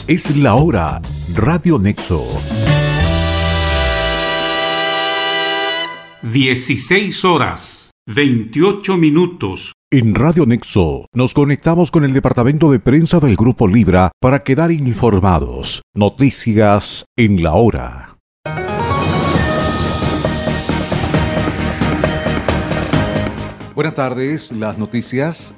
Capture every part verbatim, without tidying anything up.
Es la hora. Radio Nexo. dieciséis horas, veintiocho minutos. En Radio Nexo nos conectamos con el departamento de prensa del Grupo Libra para quedar informados. Noticias en la hora. Buenas tardes, las noticias.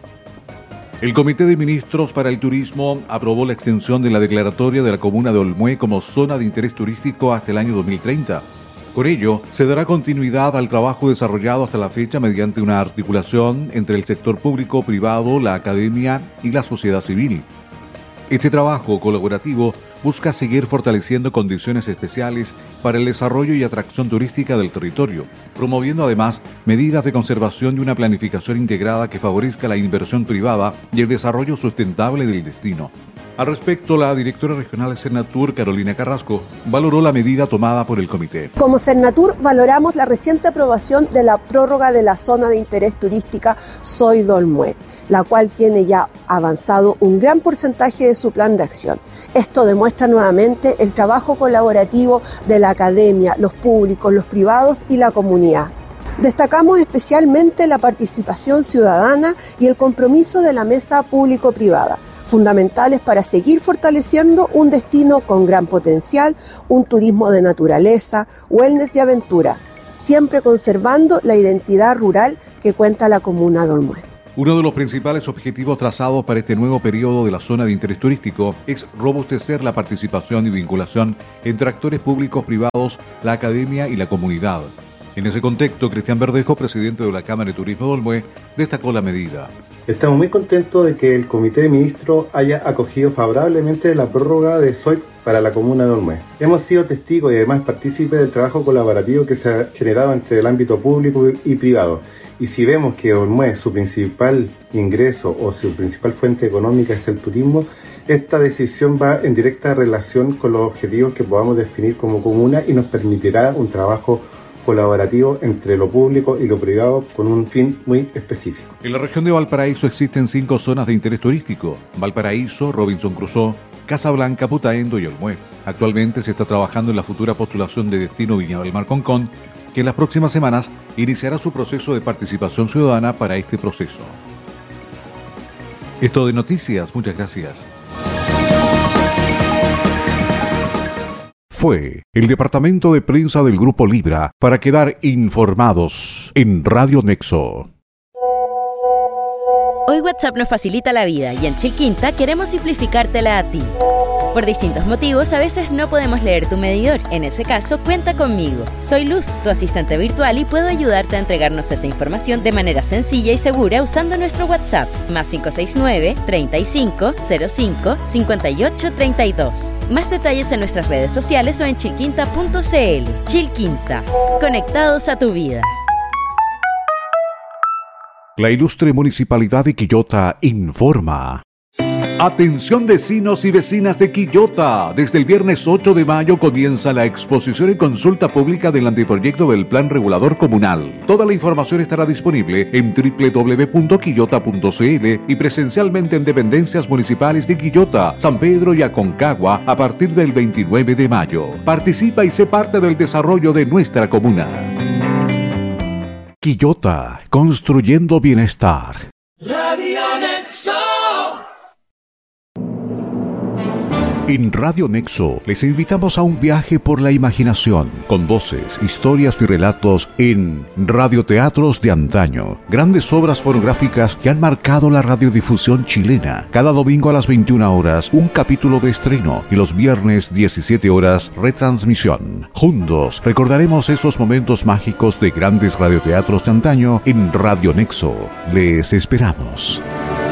El Comité de Ministros para el Turismo aprobó la extensión de la declaratoria de la comuna de Olmué como zona de interés turístico hasta el año dos mil treinta. Con ello, se dará continuidad al trabajo desarrollado hasta la fecha mediante una articulación entre el sector público, privado, la academia y la sociedad civil. Este trabajo colaborativo busca seguir fortaleciendo condiciones especiales para el desarrollo y atracción turística del territorio, promoviendo además medidas de conservación y una planificación integrada que favorezca la inversión privada y el desarrollo sustentable del destino. Al respecto, la directora regional de Cernatur, Carolina Carrasco, valoró la medida tomada por el comité. Como Cernatur valoramos la reciente aprobación de la prórroga de la zona de interés turística Soy de Olmué, la cual tiene ya avanzado un gran porcentaje de su plan de acción. Esto demuestra nuevamente el trabajo colaborativo de la academia, los públicos, los privados y la comunidad. Destacamos especialmente la participación ciudadana y el compromiso de la mesa público-privada, fundamentales para seguir fortaleciendo un destino con gran potencial, un turismo de naturaleza, wellness y aventura, siempre conservando la identidad rural que cuenta la comuna de Olmué. Uno de los principales objetivos trazados para este nuevo periodo de la zona de interés turístico es robustecer la participación y vinculación entre actores públicos, privados, la academia y la comunidad. En ese contexto, Cristian Verdejo, presidente de la Cámara de Turismo de Olmué, destacó la medida. Estamos muy contentos de que el Comité de Ministros haya acogido favorablemente la prórroga de S O I para la comuna de Olmué. Hemos sido testigos y además partícipes del trabajo colaborativo que se ha generado entre el ámbito público y privado. Y si vemos que Olmué, su principal ingreso o su principal fuente económica es el turismo, esta decisión va en directa relación con los objetivos que podamos definir como comuna y nos permitirá un trabajo colaborativo entre lo público y lo privado con un fin muy específico. En la región de Valparaíso existen cinco zonas de interés turístico: Valparaíso, Robinson Crusoe, Casablanca, Putaendo y Olmué. Actualmente se está trabajando en la futura postulación de destino Viña del Mar Concón, que en las próximas semanas iniciará su proceso de participación ciudadana para este proceso. Esto de noticias, muchas gracias. Fue el departamento de prensa del Grupo Libra para quedar informados en Radio Nexo. Hoy WhatsApp nos facilita la vida y en Chilquinta queremos simplificártela a ti. Por distintos motivos, a veces no podemos leer tu medidor. En ese caso, cuenta conmigo. Soy Luz, tu asistente virtual, y puedo ayudarte a entregarnos esa información de manera sencilla y segura usando nuestro WhatsApp, más cinco seis nueve, treinta y cinco, cero cinco, cincuenta y ocho, treinta y dos. Más detalles en nuestras redes sociales o en chilquinta punto cl. Chilquinta, conectados a tu vida. La ilustre Municipalidad de Quillota informa. Atención vecinos y vecinas de Quillota. Desde el viernes ocho de mayo comienza la exposición y consulta pública del anteproyecto del Plan Regulador Comunal. Toda la información estará disponible en doble u doble u doble u punto quillota punto cl y presencialmente en dependencias municipales de Quillota, San Pedro y Aconcagua a partir del veintinueve de mayo. Participa y sé parte del desarrollo de nuestra comuna. Quillota, construyendo bienestar. Radio Nexo. En Radio Nexo les invitamos a un viaje por la imaginación, con voces, historias y relatos en radioteatros de antaño, grandes obras fonográficas que han marcado la radiodifusión chilena. Cada domingo a las veintiuna horas, un capítulo de estreno, y los viernes diecisiete horas, retransmisión. Juntos recordaremos esos momentos mágicos de grandes radioteatros de antaño en Radio Nexo. Les esperamos.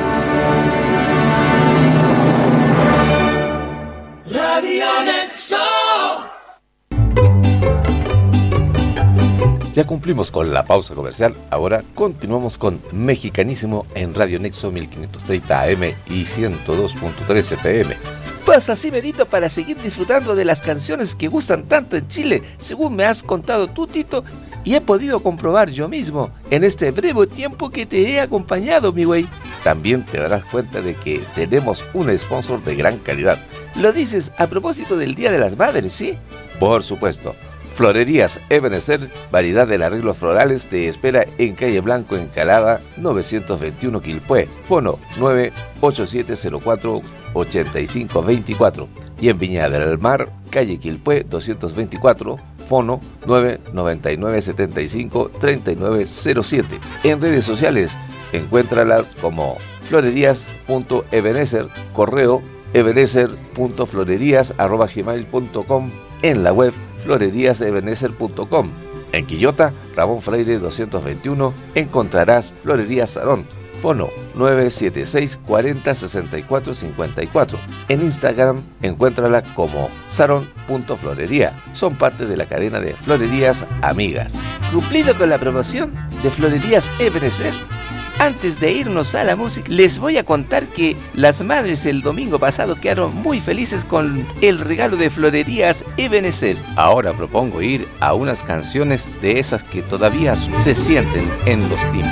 Ya cumplimos con la pausa comercial, ahora continuamos con Mexicanísimo en Radio Nexo mil quinientos treinta A M y ciento dos punto tres F M. Vas así, Benito, para seguir disfrutando de las canciones que gustan tanto en Chile, según me has contado tú, Tito, y he podido comprobar yo mismo en este breve tiempo que te he acompañado, mi güey. También te darás cuenta de que tenemos un sponsor de gran calidad. Lo dices a propósito del Día de las Madres, ¿sí? Por supuesto. Florerías Ebenezer, variedad de arreglos florales, te espera en Calle Blanco, Encalada, novecientos veintiuno, Quilpué. Fono nueve ocho siete cero cuatro ocho cinco dos cuatro. Y en Viña del Mar, Calle Quilpué, doscientos veinticuatro. Fono nueve nueve nueve siete cinco tres nueve cero siete. En redes sociales, encuéntralas como florerías.ebenezer, correo ebenezer punto florerías arroba gmail punto com, en la web florerías ebenezer punto com. En Quillota, Ramón Freire doscientos veintiuno, encontrarás Florerías Sarón, fono nueve siete seis cuatro cero seis cuatro cinco cuatro. En Instagram, encuéntrala como sarón punto florería. Son parte de la cadena de Florerías Amigas. Cumplido con la promoción de Florerías Ebenezer, antes de irnos a la música, les voy a contar que las madres el domingo pasado quedaron muy felices con el regalo de Florerías Ebenezer. Ahora propongo ir a unas canciones de esas que todavía se sienten en los tiempos.